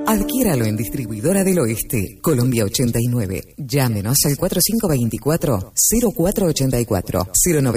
Adquiéralo en Distribuidora del Oeste, Colombia 89. Llámenos al 4524-0484,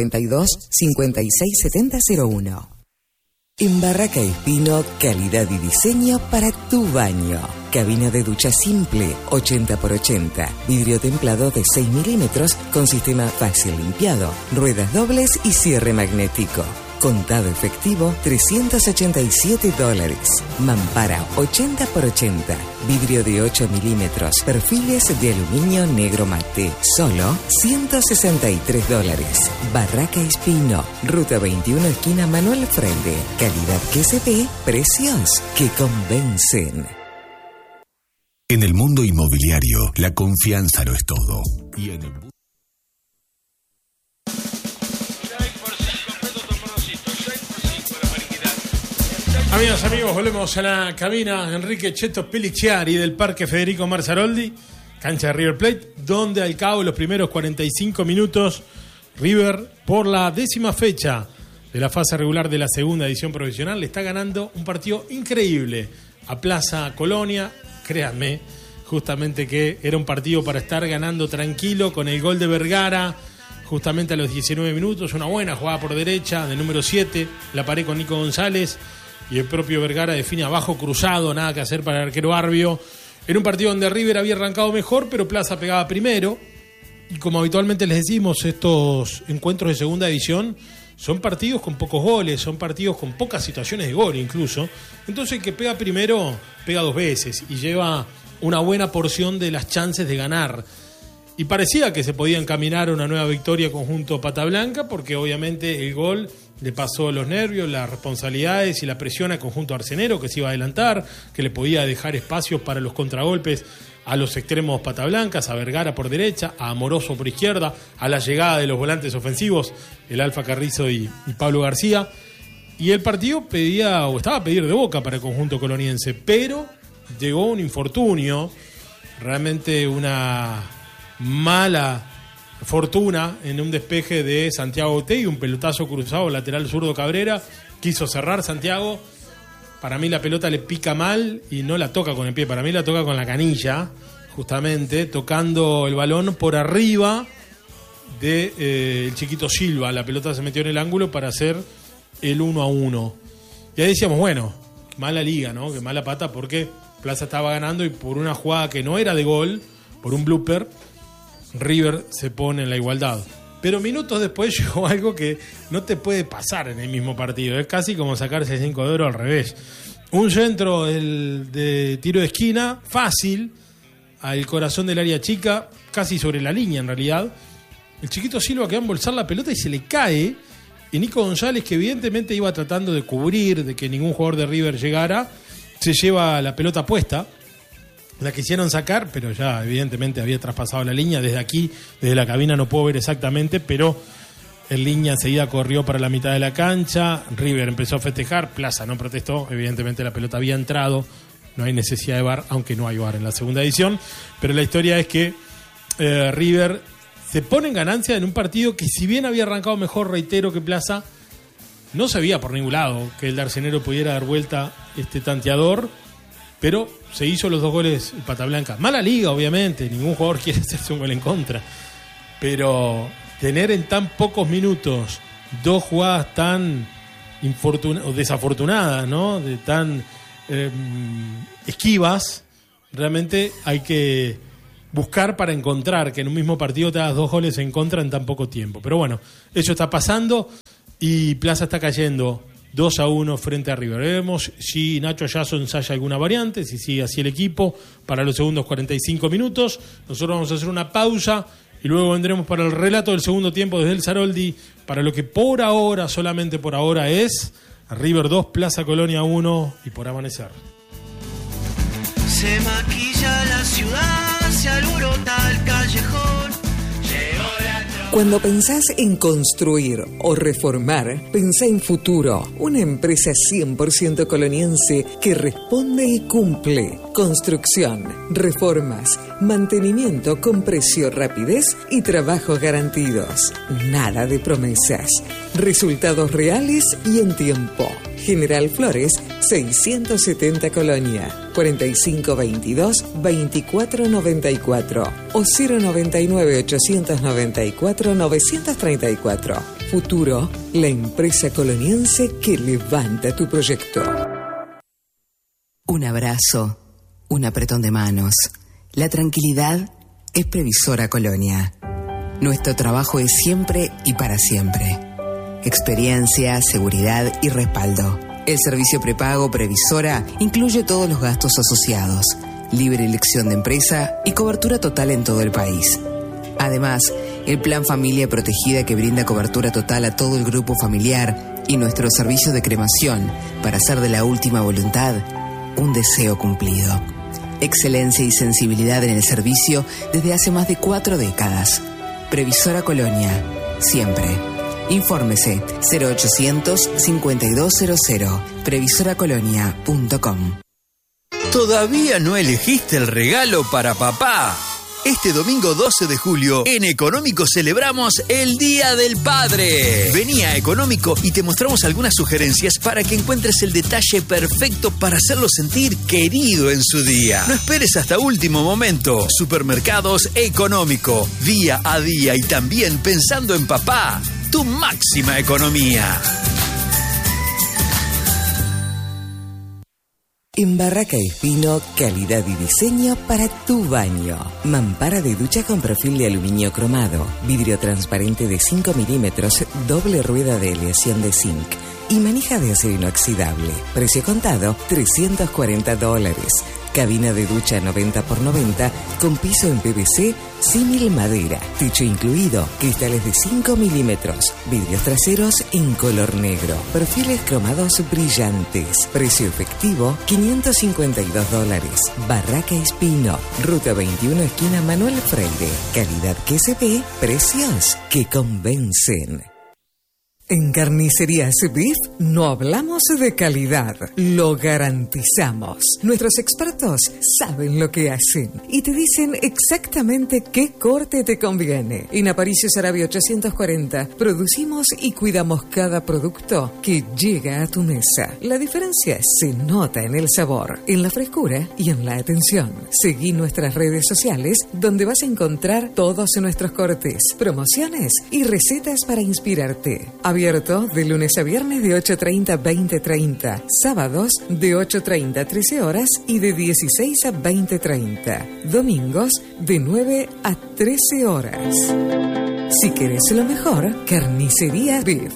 092-567001. En Barraca Espino, calidad y diseño para tu baño. Cabina de ducha simple, 80x80. Vidrio templado de 6 milímetros con sistema fácil limpiado. Ruedas dobles y cierre magnético. Contado efectivo, $387. Mampara 80x80. Vidrio de 8 milímetros. Perfiles de aluminio negro mate. Solo $163. Barraca Espino. Ruta 21, esquina Manuel Frende. Calidad que se ve, precios que convencen. En el mundo inmobiliario, la confianza lo es todo. Y en el Amigos, volvemos a la cabina Enrique Cheto Peliciari del Parque Federico Marzaroldi, cancha de River Plate, donde al cabo de los primeros 45 minutos, River, por la 10ª fecha de la fase regular de la segunda edición profesional, le está ganando un partido increíble a Plaza Colonia. Créanme, justamente que era un partido para estar ganando tranquilo, con el gol de Vergara, justamente a los 19 minutos, una buena jugada por derecha, del número 7, la pared con Nico González, y el propio Vergara define abajo cruzado, nada que hacer para el arquero Arbio. En un partido donde River había arrancado mejor, pero Plaza pegaba primero. Y como habitualmente les decimos, estos encuentros de segunda división son partidos con pocos goles, son partidos con pocas situaciones de gol incluso. Entonces el que pega primero, pega 2 veces y lleva una buena porción de las chances de ganar. Y parecía que se podía encaminar a una nueva victoria conjunto Pata Blanca, porque obviamente el gol le pasó los nervios, las responsabilidades y la presión al conjunto arcenero, que se iba a adelantar, que le podía dejar espacios para los contragolpes a los extremos Pata Blancas, a Vergara por derecha, a Amoroso por izquierda, a la llegada de los volantes ofensivos, el Alfa Carrizo y Pablo García. Y el partido estaba a pedir de boca para el conjunto coloniense, pero llegó un infortunio, realmente una mala fortuna en un despeje de Santiago Otey, un pelotazo cruzado lateral zurdo Cabrera, quiso cerrar Santiago, para mí la pelota le pica mal y no la toca con el pie, para mí la toca con la canilla, justamente tocando el balón por arriba de el chiquito Silva. La pelota se metió en el ángulo para hacer el 1-1 y ahí decíamos, bueno, mala liga, ¿no? Que mala pata, porque Plaza estaba ganando y por una jugada que no era de gol, por un blooper, River se pone en la igualdad. Pero minutos después llegó algo que no te puede pasar en el mismo partido. Es casi como sacarse 5 de oro al revés. Un centro de tiro de esquina, fácil, al corazón del área chica, casi sobre la línea en realidad. El chiquito Silva que va a embolsar la pelota y se le cae. Y Nico González, que evidentemente iba tratando de cubrir, de que ningún jugador de River llegara, se lleva la pelota puesta. La quisieron sacar, pero ya evidentemente había traspasado la línea. Desde aquí, desde la cabina, no puedo ver exactamente, pero en línea enseguida corrió para la mitad de la cancha. River empezó a festejar, Plaza no protestó, evidentemente la pelota había entrado, no hay necesidad de VAR, aunque no hay VAR en la segunda edición. Pero la historia es que River se pone en ganancia en un partido que, si bien había arrancado mejor, reitero, que Plaza, no se veía por ningún lado que el Arcenero pudiera dar vuelta este tanteador. Pero se hizo los 2 goles el Pata Blanca. Mala liga, obviamente. Ningún jugador quiere hacerse un gol en contra. Pero tener en tan pocos minutos 2 jugadas tan desafortunadas, ¿no? De tan esquivas, realmente hay que buscar para encontrar que en un mismo partido te hagas 2 goles en contra en tan poco tiempo. Pero bueno, eso está pasando y Plaza está cayendo 2-1 frente a River. Veremos si Nacho Ayazo ensaya alguna variante, si sigue así el equipo para los segundos 45 minutos. Nosotros vamos a hacer una pausa y luego vendremos para el relato del segundo tiempo desde el Saroldi, para lo que por ahora, solamente por ahora, es River 2, Plaza Colonia 1 y por amanecer. Se maquilla la ciudad, se alborota el callejón. Cuando pensás en construir o reformar, pensá en Futuro, una empresa 100% coloniense que responde y cumple. Construcción, reformas, mantenimiento con precio, rapidez y trabajos garantidos. Nada de promesas. Resultados reales y en tiempo. General Flores, 670 Colonia, 4522-2494 o 099-894-934. Futuro, la empresa coloniense que levanta tu proyecto. Un abrazo, un apretón de manos. La tranquilidad es Previsora Colonia. Nuestro trabajo es siempre y para siempre. Experiencia, seguridad y respaldo. El servicio prepago Previsora incluye todos los gastos asociados, libre elección de empresa y cobertura total en todo el país. Además, el Plan Familia Protegida que brinda cobertura total a todo el grupo familiar y nuestro servicio de cremación para hacer de la última voluntad un deseo cumplido. Excelencia y sensibilidad en el servicio desde hace más de 4 décadas. Previsora Colonia, siempre. Infórmese 0800-5200, previsoracolonia.com. ¿Todavía no elegiste el regalo para papá? Este domingo 12 de julio, en Económico celebramos el Día del Padre. Vení a Económico y te mostramos algunas sugerencias para que encuentres el detalle perfecto para hacerlo sentir querido en su día. No esperes hasta último momento. Supermercados Económico, día a día y también pensando en papá, tu máxima economía. En Barraca Espino, calidad y diseño para tu baño. Mampara de ducha con perfil de aluminio cromado, vidrio transparente de 5 milímetros, doble rueda de aleación de zinc y manija de acero inoxidable. Precio contado, $340. Cabina de ducha 90x90 con piso en PVC, símil madera. Techo incluido, cristales de 5 milímetros, vidrios traseros en color negro, perfiles cromados brillantes. Precio efectivo, $552. Barraca Espino, Ruta 21, esquina Manuel Freire. Calidad que se ve, precios que convencen. En Carnicerías Beef no hablamos de calidad, lo garantizamos. Nuestros expertos saben lo que hacen y te dicen exactamente qué corte te conviene. En Aparicio Saravia 840 producimos y cuidamos cada producto que llega a tu mesa. La diferencia se nota en el sabor, en la frescura y en la atención. Seguí nuestras redes sociales donde vas a encontrar todos nuestros cortes, promociones y recetas para inspirarte. Abierto de lunes a viernes de 8:30 a 20:30, sábados de 8:30 a 13 horas y de 16 a 20:30, domingos de 9 a 13 horas. Si querés lo mejor, Carnicería Beef.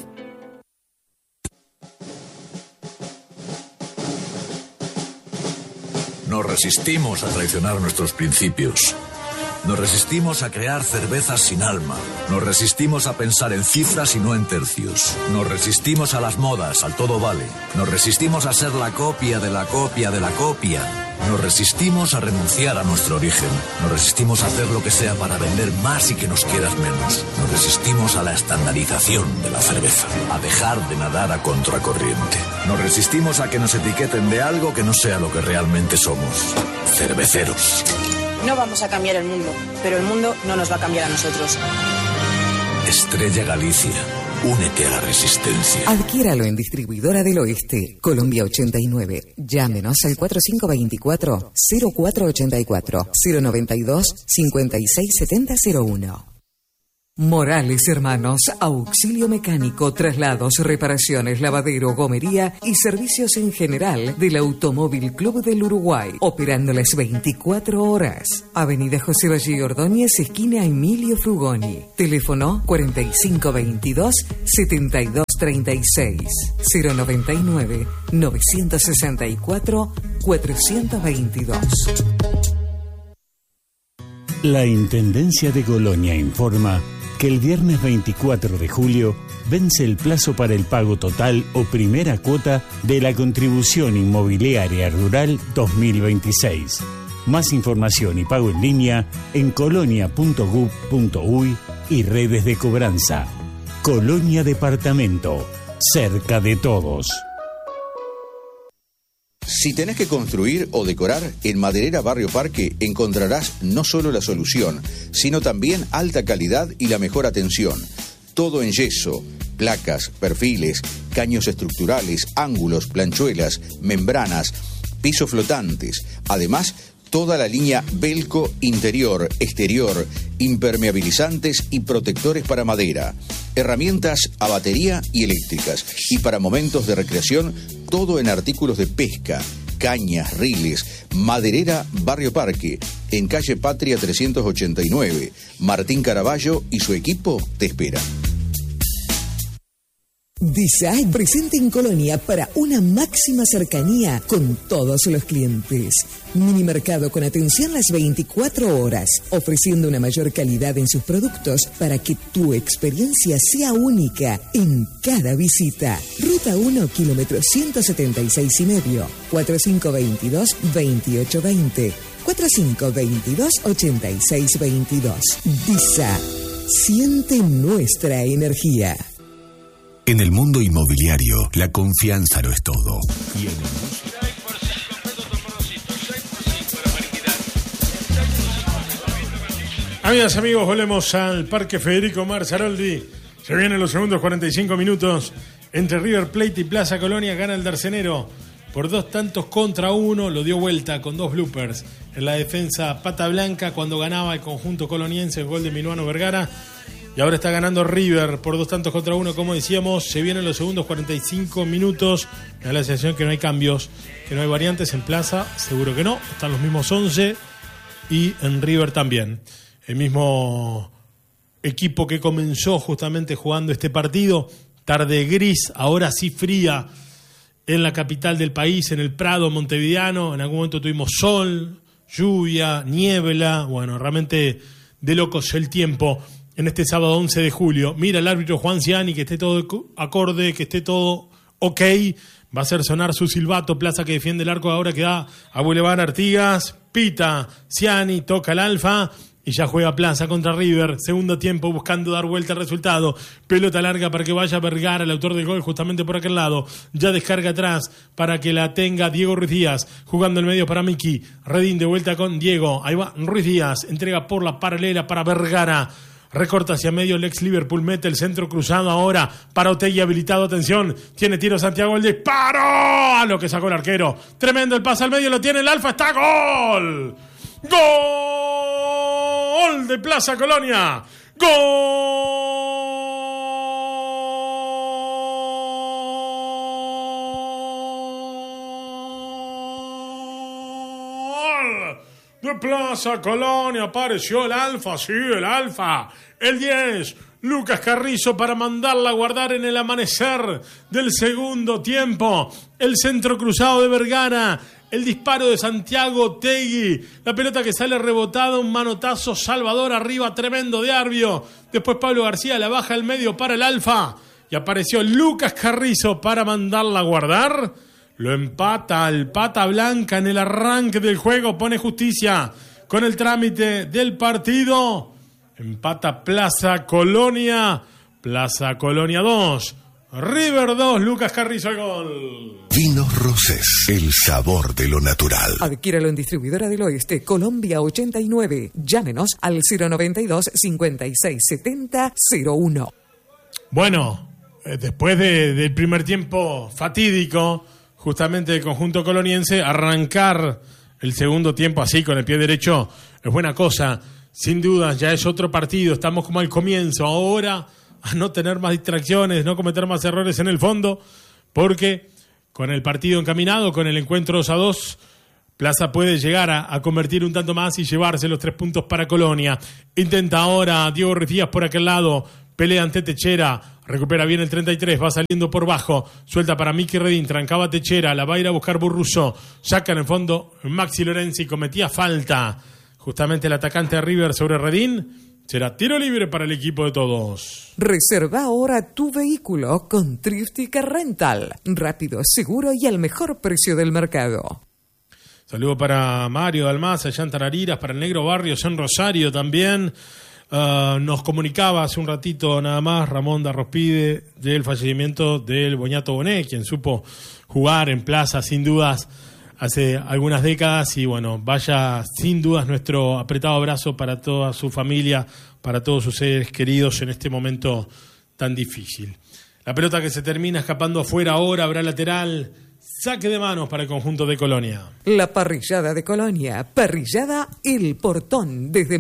Nos resistimos a traicionar nuestros principios. Nos resistimos a crear cervezas sin alma. Nos resistimos a pensar en cifras y no en tercios. Nos resistimos a las modas, al todo vale. Nos resistimos a ser la copia de la copia de la copia. Nos resistimos a renunciar a nuestro origen. Nos resistimos a hacer lo que sea para vender más y que nos quieras menos. Nos resistimos a la estandarización de la cerveza, a dejar de nadar a contracorriente. Nos resistimos a que nos etiqueten de algo que no sea lo que realmente somos. Cerveceros. No vamos a cambiar el mundo, pero el mundo no nos va a cambiar a nosotros. Estrella Galicia, únete a la resistencia. Adquiéralo en Distribuidora del Oeste, Colombia 89. Llámenos al 4524-0484, 092-567001. Morales Hermanos, auxilio mecánico, traslados, reparaciones, lavadero, gomería y servicios en general del Automóvil Club del Uruguay, operando las 24 horas. Avenida José Valle Ordóñez, esquina Emilio Frugoni. Teléfono 4522-7236, 099-964-422. La Intendencia de Colonia informa que el viernes 24 de julio vence el plazo para el pago total o primera cuota de la contribución inmobiliaria rural 2026. Más información y pago en línea en colonia.gov.uy y redes de cobranza. Colonia Departamento, cerca de todos. Si tenés que construir o decorar, en Maderera Barrio Parque encontrarás no solo la solución, sino también alta calidad y la mejor atención. Todo en yeso, placas, perfiles, caños estructurales, ángulos, planchuelas, membranas, pisos flotantes. Además, toda la línea Belco interior, exterior, impermeabilizantes y protectores para madera. Herramientas a batería y eléctricas. Y para momentos de recreación, todo en artículos de pesca, cañas, riles. Maderera Barrio Parque, en calle Patria 389. Martín Caraballo y su equipo te esperan. Design presente en Colonia para una máxima cercanía con todos los clientes. Minimercado con atención las 24 horas, ofreciendo una mayor calidad en sus productos para que tu experiencia sea única en cada visita. Ruta 1, kilómetro 176,5, 4522-2820, 4522-8622. DISA, siente nuestra energía. En el mundo inmobiliario, la confianza lo es todo. Y en el... Amigas, amigos, volvemos al Parque Federico Marzaroldi. Se vienen los segundos 45 minutos entre River Plate y Plaza Colonia. Gana el Darcenero por 2-1. Lo dio vuelta con 2 bloopers en la defensa pata blanca cuando ganaba el conjunto coloniense, el gol de Minuano Vergara. Y ahora está ganando River por 2-1, como decíamos. Se vienen los segundos 45 minutos. Me da la sensación que no hay cambios, que no hay variantes en Plaza. Seguro que no. Están los mismos 11. Y en River también. El mismo equipo que comenzó justamente jugando este partido. Tarde gris, ahora sí fría, en la capital del país, en el Prado montevideano. En algún momento tuvimos sol, lluvia, niebla. Bueno, realmente de locos el tiempo. En este sábado 11 de julio, mira el árbitro Juan Ciani, que esté todo acorde, que esté todo ok. Va a hacer sonar su silbato. Plaza que defiende el arco ahora que da a Boulevard Artigas. Pita Ciani, toca el alfa y ya juega Plaza contra River. Segundo tiempo buscando dar vuelta al resultado. Pelota larga para que vaya Vergara, el autor del gol, justamente por aquel lado. Ya descarga atrás para que la tenga Diego Ruiz Díaz. Jugando el medio para Miki. Redín de vuelta con Diego. Ahí va Ruiz Díaz. Entrega por la paralela para Vergara. Recorta hacia medio el ex Liverpool, mete el centro cruzado ahora para Otegui, habilitado, atención, tiene tiro Santiago, el disparo, a lo que sacó el arquero, tremendo el pase al medio, lo tiene el Alfa, está gol, gol de Plaza Colonia, gol de Plaza Colonia. Apareció el Alfa, sí, el Alfa, el 10, Lucas Carrizo, para mandarla a guardar en el amanecer del segundo tiempo. El centro cruzado de Vergara, el disparo de Santiago Otegui, la pelota que sale rebotada, un manotazo salvador arriba, tremendo de Arbio. Después Pablo García la baja al medio para el Alfa y apareció Lucas Carrizo para mandarla a guardar. Lo empata al pata blanca en el arranque del juego, pone justicia con el trámite del partido. Empata Plaza Colonia 2, River 2, Lucas Carrizo el gol. Vinos Rosés, el sabor de lo natural. Adquiéralo en Distribuidora del Oeste, Colombia 89. Llámenos al 092-5670-01. Bueno, después del primer tiempo fatídico, justamente el conjunto coloniense, arrancar el segundo tiempo así con el pie derecho es buena cosa. Sin duda, ya es otro partido, estamos como al comienzo. Ahora a no tener más distracciones, no cometer más errores en el fondo, porque con el partido encaminado, con el encuentro 2-2, Plaza puede llegar a convertir un tanto más y llevarse los 3 puntos para Colonia. Intenta ahora Diego Rifías por aquel lado, pelea ante Techera, recupera bien el 33, va saliendo por bajo, suelta para Miki Redín, trancaba Techera, la va a ir a buscar Burruso, saca en el fondo Maxi Lorenzi, cometía falta justamente el atacante de River sobre Redín. Será tiro libre para el equipo de todos. Reserva ahora tu vehículo con Triftica Rental. Rápido, seguro y al mejor precio del mercado. Saludo para Mario Dalmaza, allá en Tarariras, para el Negro Barrios en Rosario también. Nos comunicaba hace un ratito nada más Ramón Darrospide del fallecimiento del Boñato Bonet, quien supo jugar en Plaza sin dudas hace algunas décadas, y bueno, vaya sin dudas nuestro apretado abrazo para toda su familia, para todos sus seres queridos en este momento tan difícil. La pelota que se termina escapando afuera ahora, habrá lateral. Saque de manos para el conjunto de Colonia. La parrillada de Colonia, parrillada El Portón, desde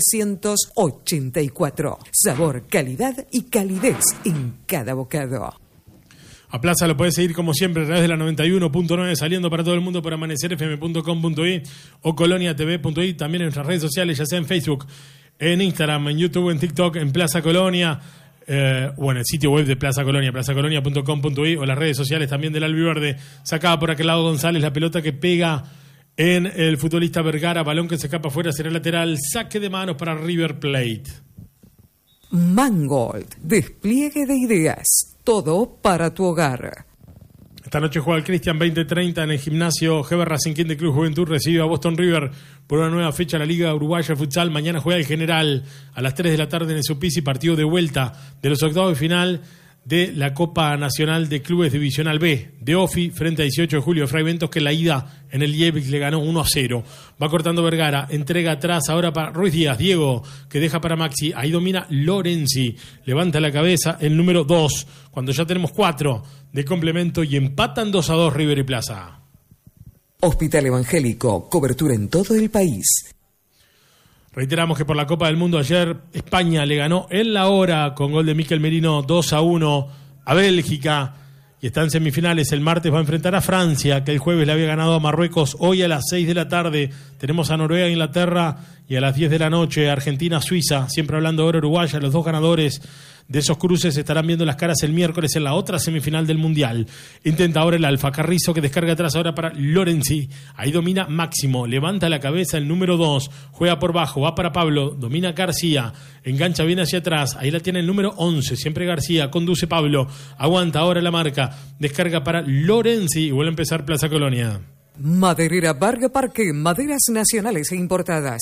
1984. Sabor, calidad y calidez en cada bocado. A Plaza lo podés seguir como siempre a través de la 91.9, saliendo para todo el mundo por amanecerfm.com.i o coloniatv.i, también en nuestras redes sociales, ya sea en Facebook, en Instagram, en YouTube, en TikTok, en Plaza Colonia, o en el sitio web de Plaza Colonia, plazacolonia.com.i, o las redes sociales también del Albiverde. Sacaba por aquel lado González, la pelota que pega en el futbolista Vergara, balón que se escapa afuera, será lateral, saque de manos para River Plate. Mangold, despliegue de ideas, todo para tu hogar. Esta noche juega el Cristian 20:30 en el gimnasio Heber Racing Club de Club Juventud, recibe a Boston River por una nueva fecha de la Liga Uruguaya de Futsal. Mañana juega el General a las 3 de la tarde en el Supisi, partido de vuelta de los octavos de final de la Copa Nacional de Clubes Divisional B de OFI frente a 18 de julio de Fray Ventos, que la ida en el Liebig le ganó 1-0. Va cortando Vergara, entrega atrás ahora para Ruiz Díaz, Diego, que deja para Maxi, ahí domina Lorenzi, levanta la cabeza el número 2, cuando ya tenemos 4 de complemento y empatan 2-2 River y Plaza. Hospital Evangélico, cobertura en todo el país. Reiteramos que por la Copa del Mundo ayer España le ganó en la hora con gol de Mikel Merino 2-1 a Bélgica y está en semifinales. El martes va a enfrentar a Francia, que el jueves le había ganado a Marruecos. Hoy a las 6 de la tarde tenemos a Noruega, Inglaterra, y a las 10 de la noche Argentina, Suiza. Siempre hablando de oro uruguaya, los dos ganadores de esos cruces estarán viendo las caras el miércoles en la otra semifinal del Mundial. Intenta ahora el Alfa Carrizo, que descarga atrás ahora para Lorenzi. Ahí domina Máximo, levanta la cabeza el número 2, juega por bajo, va para Pablo, domina García, engancha bien hacia atrás, ahí la tiene el número 11, siempre García, conduce Pablo, aguanta ahora la marca, descarga para Lorenzi y vuelve a empezar Plaza Colonia. Maderera Varga Parque, maderas nacionales e importadas,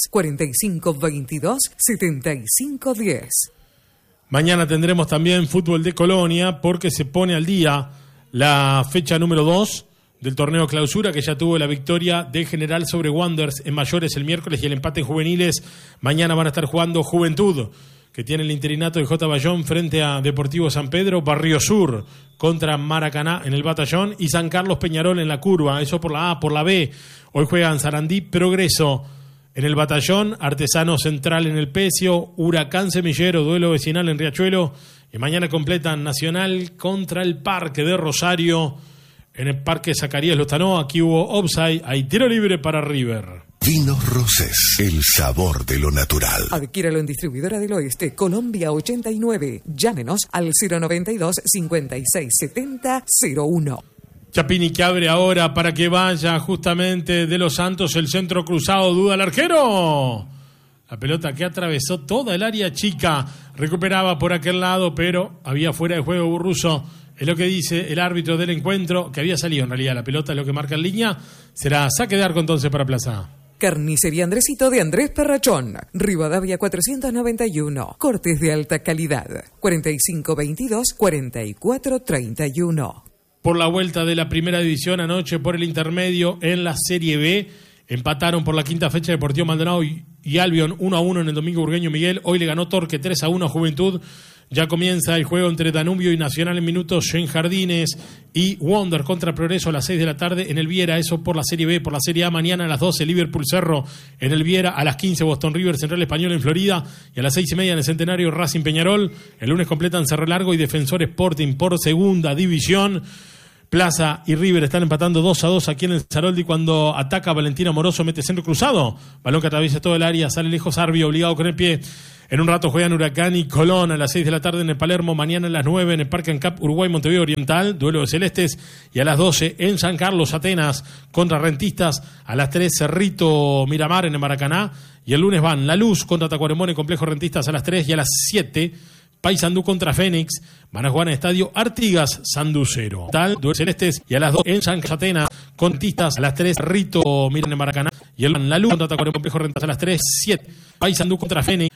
4522-7510. Mañana tendremos también fútbol de Colonia porque se pone al día la fecha número 2 del torneo clausura, que ya tuvo la victoria de General sobre Wanderers en mayores el miércoles y el empate en juveniles. Mañana van a estar jugando Juventud, que tiene el interinato de J. Bayón frente a Deportivo San Pedro, Barrio Sur contra Maracaná en el Batallón y San Carlos Peñarol en la curva, eso por la A, por la B. Hoy juegan Sarandí, Progreso en el Batallón, Artesano Central en el Pecio, Huracán Semillero, duelo vecinal en Riachuelo, y mañana completan Nacional contra el Parque de Rosario, en el Parque Zacarías Lozano. Aquí hubo offside, hay tiro libre para River. Vinos Rosés, el sabor de lo natural. Adquiéralo en Distribuidora del Oeste, Colombia 89. Llámenos al 092-5670-01. Chapini, que abre ahora para que vaya justamente de Los Santos el centro cruzado, duda el arquero. La pelota que atravesó toda el área chica, recuperaba por aquel lado, pero había fuera de juego Burruso. Es lo que dice el árbitro del encuentro, que había salido en realidad la pelota, es lo que marca en línea. Será saque de arco entonces para Plaza. Carnicería Andresito de Andrés Perrachón, Rivadavia 491, cortes de alta calidad, 4522-4431. Por la vuelta de la primera división anoche por el intermedio en la Serie B, empataron por la quinta fecha Deportivo Maldonado y Albion 1-1 en el Domingo Burgueño Miguel. Hoy le ganó Torque 3-1 a Juventud. Ya comienza el juego entre Danubio y Nacional en minutos en Jardines y Wonder contra Progreso a las 6 de la tarde en el Viera, eso por la Serie B. Por la Serie A mañana a las 12 Liverpool Cerro en el Viera, a las 15 Boston River Central Español en Florida y a las 6:30 en el Centenario Racing Peñarol. El lunes completan Cerro Largo y Defensor Sporting por segunda división. Plaza y River están empatando 2-2 aquí en el Saroldi cuando ataca Valentín Amoroso, mete centro cruzado, balón que atraviesa todo el área, sale lejos Arbio, obligado con el pie. En un rato juegan Huracán y Colón a las 6 de la tarde en el Palermo, mañana a las 9 en el Parque Ancap Uruguay Montevideo Oriental, duelo de Celestes, y a las 12 en San Carlos Atenas contra Rentistas, a las 3 Cerrito Miramar en el Maracaná, y el lunes van La Luz contra Tacuarembó en Complejo Rentistas a las 3 y a las 7 Paysandú contra Fénix, van a jugar en el estadio Artigas Sanducero. Tal, duelo Celestes, y a las 2 en San Carlos Atenas, con Tistas, a las 3 Rito Miran en Maracaná, y el La Luz contra Tacuarembó Complejo Rentistas a las 3, 7 Paysandú contra Fénix,